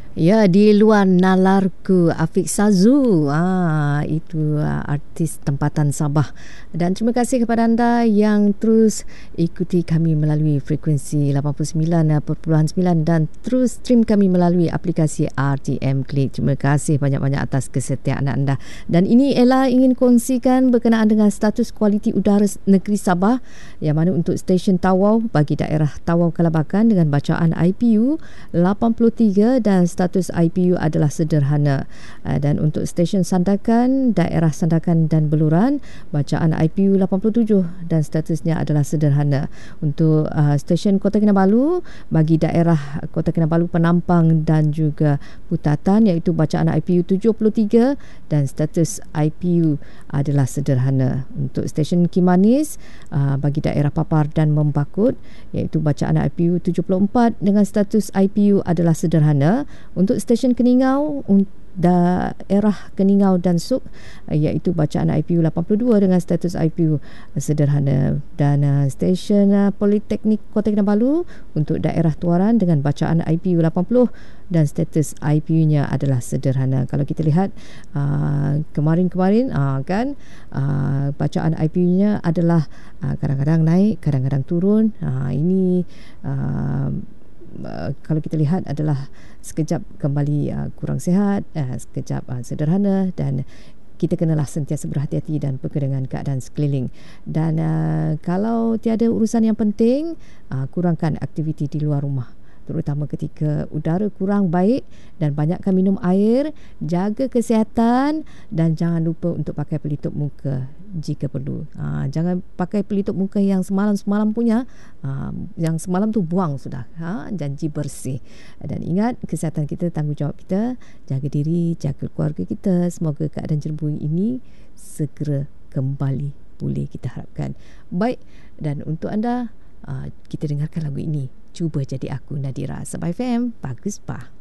Ya, di luar nalarku, Afiq Sazu. Itu artis tempatan Sabah. Dan terima kasih kepada anda yang terus ikuti kami melalui frekuensi 89.9 dan terus stream kami melalui aplikasi RTM Click. Terima kasih banyak-banyak atas kesetiaan anda. Dan ini Ella ingin kongsikan berkenaan dengan status kualiti udara negeri Sabah, yang mana untuk stesen Tawau bagi daerah Tawau Kelabakan dengan bacaan IPU 83 dan status IPU adalah sederhana. Dan untuk stesen Sandakan, daerah Sandakan dan Beluran, bacaan IPU 87 dan statusnya adalah sederhana. Untuk stesen Kota Kinabalu bagi daerah Kota Kinabalu, Penampang dan juga Putatan, iaitu bacaan IPU 73 dan status IPU adalah sederhana. Untuk stesen Kimanis bagi daerah Papar dan Membakut, iaitu bacaan IPU 74 dengan status IPU adalah sederhana. Untuk stesen Keningau, daerah Keningau dan Suk, iaitu bacaan IPU 82 dengan status IPU sederhana. Dan stesen Politeknik Kota Kinabalu untuk daerah Tuaran dengan bacaan IPU 80 dan status IPU-nya adalah sederhana. Kalau kita lihat kemarin-kemarin kan bacaan IPU-nya adalah kadang-kadang naik, kadang-kadang turun. Ini kalau kita lihat adalah sekejap kembali kurang sihat, sekejap sederhana, dan kita kenalah sentiasa berhati-hati dan peka dengan keadaan sekeliling. Dan kalau tiada urusan yang penting, kurangkan aktiviti di luar rumah, terutama ketika udara kurang baik, dan banyakkan minum air, jaga kesihatan dan jangan lupa untuk pakai pelitup muka jika perlu. Jangan pakai pelitup muka yang semalam punya, yang semalam tu buang sudah. Janji bersih. Dan ingat, kesihatan kita tanggungjawab kita. Jaga diri, jaga keluarga kita. Semoga keadaan jerbui ini segera kembali pulih, kita harapkan. Baik, dan untuk anda, kita dengarkan lagu ini, Cuba Jadi Aku, Nadira. Sabah FM, bagus bah.